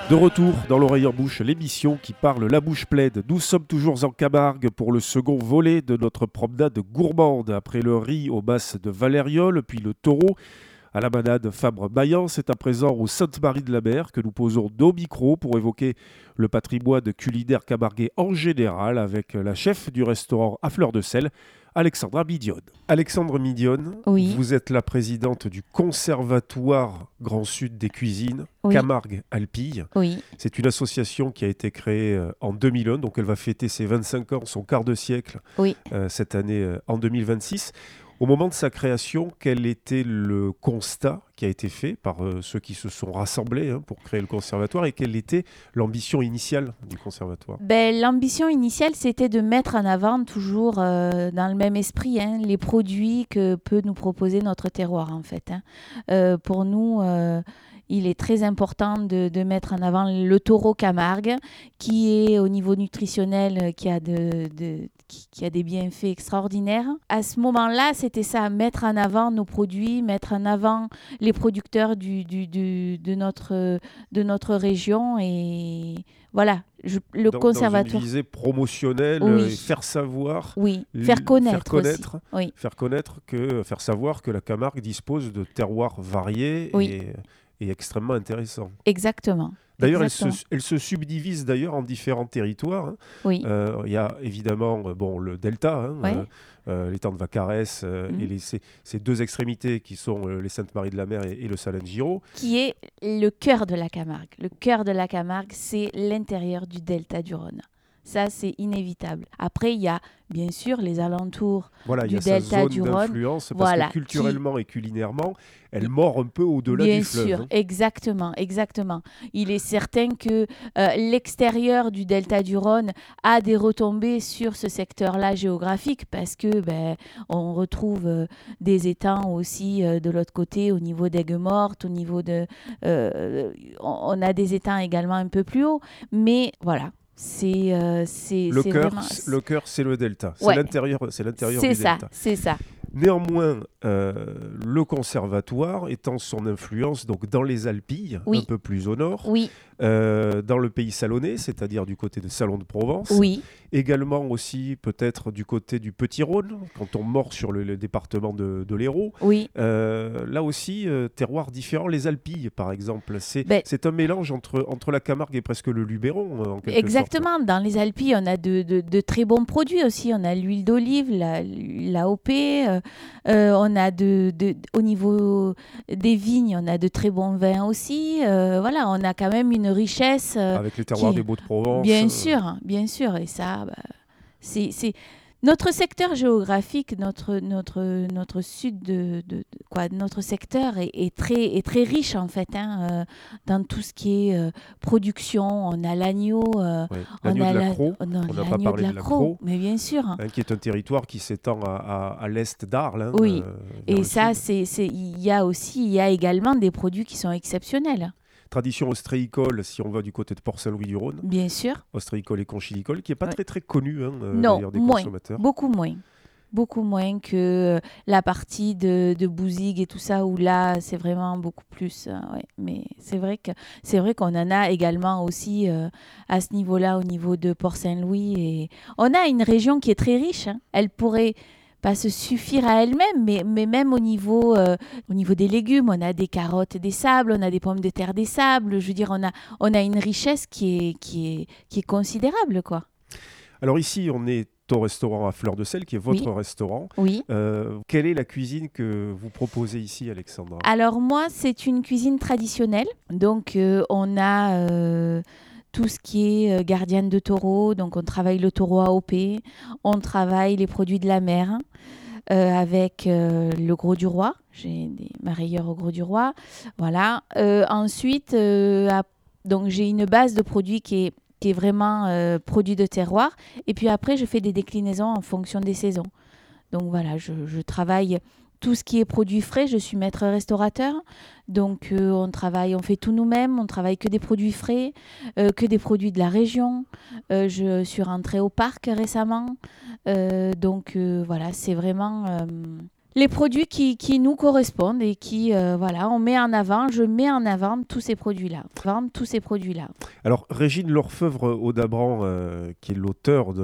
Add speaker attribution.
Speaker 1: De retour dans l'oreille en bouche, l'émission qui parle la bouche pleine. Nous sommes toujours en Camargue pour le second volet de notre promenade gourmande. Après le riz aux masses de Valériole, puis le taureau à la manade Fabre-Maillan, c'est à présent au Sainte-Marie-de-la-Mer que nous posons nos micros pour évoquer le patrimoine culinaire camarguais en général avec la chef du restaurant à Fleur de Sel, Alexandra Midionne. Alexandre Midionne,
Speaker 2: Oui.
Speaker 1: Vous êtes la présidente du Conservatoire Grand Sud des cuisines,
Speaker 2: Oui.
Speaker 1: Camargue-Alpille.
Speaker 2: Oui,
Speaker 1: C'est une association qui a été créée en 2001, donc elle va fêter ses 25 ans, son quart de siècle,
Speaker 2: oui.
Speaker 1: cette année en 2026. Au moment de sa création, quel était le constat qui a été fait par ceux qui se sont rassemblés pour créer le conservatoire et quelle était l'ambition initiale du conservatoire ?
Speaker 2: L'ambition initiale, c'était de mettre en avant, toujours dans le même esprit, les produits que peut nous proposer notre terroir, en fait. Pour nous, il est très important de mettre en avant le taureau Camargue, qui est au niveau nutritionnel, qui a des bienfaits extraordinaires. À ce moment-là, c'était ça, mettre en avant nos produits, mettre en avant les producteurs de notre région. Et voilà, le conservatoire.
Speaker 1: Dans une visée promotionnelle,
Speaker 2: Oui.
Speaker 1: et faire savoir,
Speaker 2: Oui, faire connaître aussi. Oui.
Speaker 1: Faire savoir que la Camargue dispose de terroirs variés
Speaker 2: Oui.
Speaker 1: et extrêmement intéressants.
Speaker 2: Exactement.
Speaker 1: D'ailleurs,
Speaker 2: Exactement.
Speaker 1: elle se subdivise d'ailleurs en différents territoires.
Speaker 2: Oui.
Speaker 1: Il y a évidemment le delta,
Speaker 2: Ouais.
Speaker 1: l'étang de Vacarès et ces deux extrémités qui sont les Sainte-Marie-de-la-Mer et le Salin-de-Giraud.
Speaker 2: Qui est le cœur de la Camargue. Le cœur de la Camargue, c'est l'intérieur du delta du Rhône. Ça, c'est inévitable. Après, il y a bien sûr les alentours du delta du Rhône.
Speaker 1: D'influence, parce que culturellement et culinairement, elle mord un peu au-delà du fleuve.
Speaker 2: Bien sûr, exactement. Il est certain que l'extérieur du delta du Rhône a des retombées sur ce secteur-là géographique, parce que on retrouve des étangs aussi de l'autre côté, au niveau d'Aigues-Mortes, au niveau de... on a des étangs également un peu plus haut, mais voilà.
Speaker 1: Le cœur, c'est le delta.
Speaker 2: Ouais.
Speaker 1: C'est l'intérieur du delta.
Speaker 2: C'est ça.
Speaker 1: Néanmoins, le conservatoire étend son influence donc dans les Alpilles,
Speaker 2: Oui.
Speaker 1: un peu plus au nord,
Speaker 2: Oui.
Speaker 1: dans le pays salonnais, c'est-à-dire du côté de Salon de Provence,
Speaker 2: Oui.
Speaker 1: également aussi peut-être du côté du Petit-Rhône, quand on mord sur le département de l'Hérault.
Speaker 2: Oui.
Speaker 1: Là aussi, terroirs différents. Les Alpilles, par exemple, c'est un mélange entre la Camargue et presque le Luberon, en quelque
Speaker 2: Exactement.
Speaker 1: sorte.
Speaker 2: Dans les Alpilles, on a de très bons produits aussi. On a l'huile d'olive, l'AOP. On a au niveau des vignes, on a de très bons vins aussi. Voilà, on a quand même une richesse.
Speaker 1: Avec les terroirs des Baux-de-Provence.
Speaker 2: Bien sûr. Et ça, c'est notre secteur géographique, notre sud notre secteur est très riche en fait, dans tout ce qui est production. On a l'agneau,
Speaker 1: l'agneau de la Crau.
Speaker 2: on
Speaker 1: n'a pas parlé de la Crau,
Speaker 2: mais bien sûr.
Speaker 1: Qui est un territoire qui s'étend à l'est d'Arles.
Speaker 2: Oui, et ça, il y a également des produits qui sont exceptionnels.
Speaker 1: Tradition ostréicole, si on va du côté de Port-Saint-Louis-du-Rhône.
Speaker 2: Bien sûr.
Speaker 1: Ostréicole et conchylicole, qui n'est pas très connue
Speaker 2: d'ailleurs
Speaker 1: des consommateurs.
Speaker 2: Beaucoup moins que la partie de Bouzigues et tout ça, où là, c'est vraiment beaucoup plus. Mais c'est vrai qu'on en a également aussi à ce niveau-là, au niveau de Port-Saint-Louis. Et on a une région qui est très riche. Elle pourrait pas se suffire à elle-même, mais même au niveau des légumes, on a des carottes des sables, on a des pommes de terre des sables. Je veux dire, on a une richesse qui est considérable, quoi.
Speaker 1: Alors ici, on est au restaurant à Fleur de Sel, qui est votre restaurant.
Speaker 2: Oui.
Speaker 1: Quelle est la cuisine que vous proposez ici, Alexandra ?
Speaker 2: Alors moi, c'est une cuisine traditionnelle. Donc on a tout ce qui est gardienne de taureau. Donc on travaille le taureau AOP, on travaille les produits de la mer avec le gros du roi. J'ai des marailleurs au gros du roi. Voilà. Ensuite, donc j'ai une base de produits qui est vraiment produit de terroir. Et puis après, je fais des déclinaisons en fonction des saisons. Donc voilà, je travaille tout ce qui est produit frais. Je suis maître restaurateur. Donc on fait tout nous-mêmes. On travaille que des produits frais, que des produits de la région. Je suis rentrée au parc récemment. Donc voilà, c'est vraiment Les produits qui nous correspondent et qui, on met en avant, je mets en avant tous ces produits-là.
Speaker 1: Alors, Régine Lorfeuvre Audabran, qui est l'auteur de